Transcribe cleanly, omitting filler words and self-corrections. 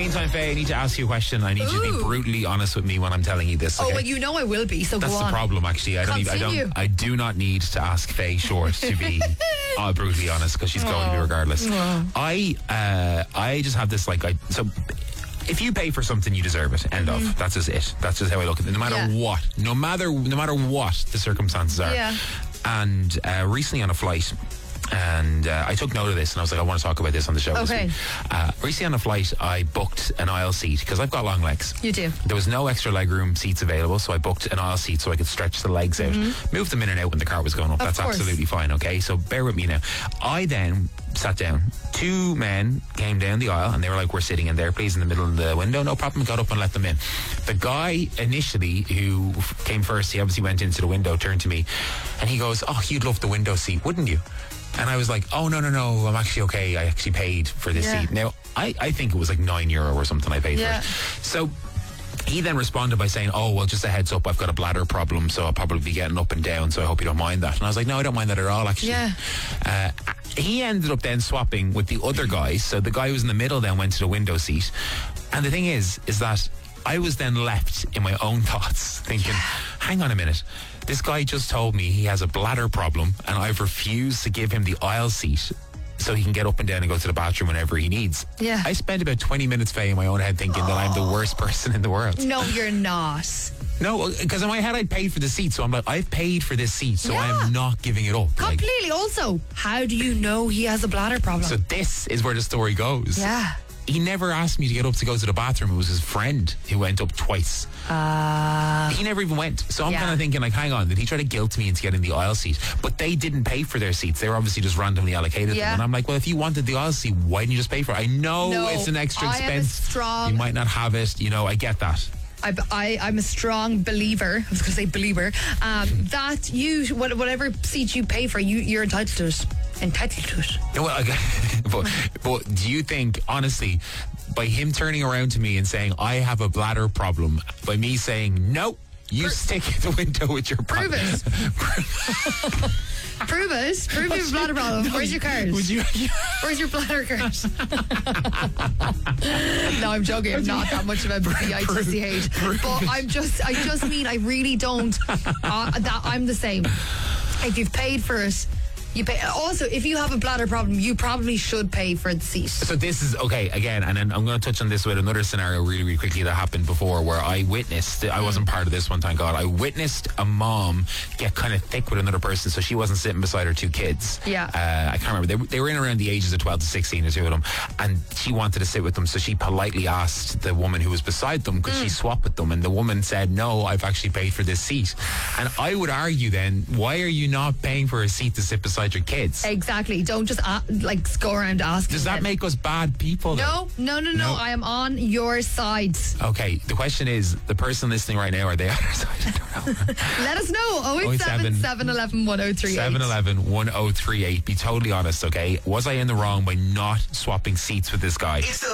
meantime, Faye, I need to ask you a question. I need you to be brutally honest with me when I'm telling you this. Okay? Oh, well, you know I will be, so That's go on. the problem, actually. I do not need to ask Faye Short to be brutally honest, because she's going to be regardless. I just have this, so if you pay for something, you deserve it. End of. That's just it. That's just how I look at it. No matter what. No matter what the circumstances are. Yeah. And recently on a flight, and I took note of this, and I was like, I want to talk about this on the show this week. Recently on a flight, I booked an aisle seat because I've got long legs. You do. There was no extra legroom seats available, so I booked an aisle seat so I could stretch the legs out, move them in and out when the car was going up. That's absolutely fine, okay? So bear with me now. I then sat down. Two men came down the aisle, and they were like, we're sitting in there, please, in the middle of the window. No problem. Got up and let them in. The guy initially who came first, he obviously went into the window, turned to me, and he goes, oh, you'd love the window seat, wouldn't you? And I was like, oh, no, I'm actually okay. I actually paid for this seat. Now, I think it was like €9 or something I paid for it. So he then responded by saying, oh, well, just a heads up, I've got a bladder problem, so I'll probably be getting up and down, so I hope you don't mind that. And I was like, no, I don't mind that at all, actually. Yeah. He ended up then swapping with the other guy. So the guy who was in the middle then went to the window seat. And the thing is that I was then left in my own thoughts thinking, hang on a minute. This guy just told me he has a bladder problem, and I've refused to give him the aisle seat so he can get up and down and go to the bathroom whenever he needs. Yeah. I spent about 20 minutes, Faye, in my own head thinking that I'm the worst person in the world. No, you're not. No, because in my head I'd paid for the seat, so I'm like, I've paid for this seat, so I'm not giving it up. Completely. Also, how do you know he has a bladder problem? So this is where the story goes. Yeah. He never asked me to get up to go to the bathroom. It was his friend who went up twice. He never even went. So I'm kind of thinking, like, hang on, did he try to guilt me into getting the aisle seat? But they didn't pay for their seats. They were obviously just randomly allocated them. And I'm like, well, if you wanted the aisle seat, why didn't you just pay for it? I know it's an extra expense. You might not have it. You know, I get that. I'm a strong believer. I was going to say believer. That you, whatever seat you pay for, you're entitled to it. Well, but do you think, honestly, by him turning around to me and saying, I have a bladder problem, by me saying, no, you stick at the window with your Prove it. Prove it. Prove your bladder problem. Where's your card? Where's your bladder card? No, I'm joking. I'm not that much of a bitch. But I just mean I really don't. That I'm the same. If you've paid for it, you pay. Also, if you have a bladder problem, you probably should pay for the seat. So this is, okay, again, and then I'm going to touch on this with another scenario really, really quickly that happened before, where I witnessed, I wasn't part of this one, thank God, I witnessed a mom get kind of thick with another person, so she wasn't sitting beside her two kids. Yeah. I can't remember. They were in around the ages of 12 to 16, the two of them, and she wanted to sit with them, so she politely asked the woman who was beside them, could she swap with them? And the woman said, no, I've actually paid for this seat. And I would argue then, why are you not paying for a seat to sit beside your kids? Exactly. Don't just go around asking. Does that make us bad people? No. I am on your side. Okay. The question is, the person listening right now, are they on our side? I don't know. Let us know. 087 711 1038. 711 1038. Be totally honest, okay? Was I in the wrong by not swapping seats with this guy? It's the